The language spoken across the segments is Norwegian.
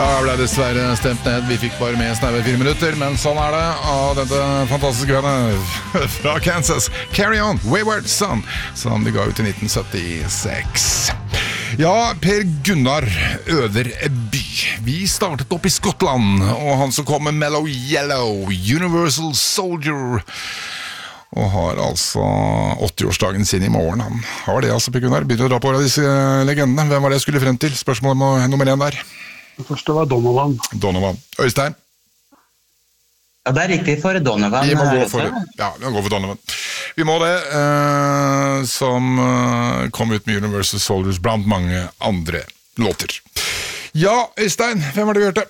Da ble dessverre stemt ned. Vi fikk bare med snaue 4 minutter, men sånn er det av dette fantastiske bandet fra Kansas. Carry On, Wayward Son, som de ga ut i 1976. Ja, Per Gunnar Øverby. Vi startet opp i Skottland, og han som kom med Mellow Yellow, Universal Soldier, og har altså 80-årsdagen sin i morgen. Han har det altså, Per Gunnar. Begynner å dra på disse legendene. Hvem var det jeg skulle frem til? Spørsmålet nummer 1 der. Det første var Donovan. Øystein? Ja, det er riktig for Donovan. Vi må gå for Donovan. Vi må det, som kom ut med Universal Soldiers blant mange andre låter. Ja, Øystein, hvem var det vi hørte?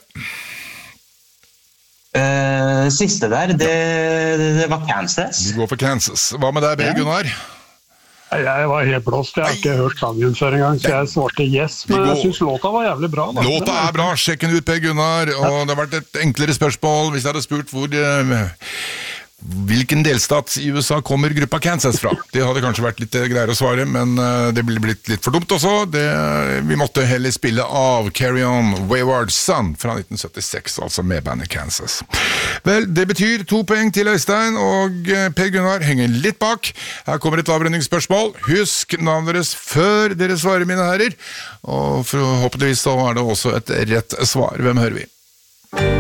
Siste der, det var Kansas. Vi går for Kansas. Hva med deg, Per Gunnar? Jeg var helt blåst, jeg har ikke hørt sangen før en gang, så jeg svarte yes, men jeg synes låta var jævlig bra. Da. Låta er bra, sjekk den ut, Per Gunnar, og det har vært et enklere spørsmål hvis jeg hadde spurt hvilken delstat i USA kommer gruppa Kansas fra. Det hadde kanskje vært litt greier å svare, men det ble blitt litt for dumt også. Vi måtte heller spille av Carry On, Wayward Son fra 1976, altså med bandet Kansas. Vel, det betyr 2 poeng til Øystein, og Per Gunnar henger litt bak. Her kommer et avrundingsspørsmål. Husk navnet deres før dere svarer, mine herrer, og forhåpentligvis så er det også et rett svar. Hvem hører vi?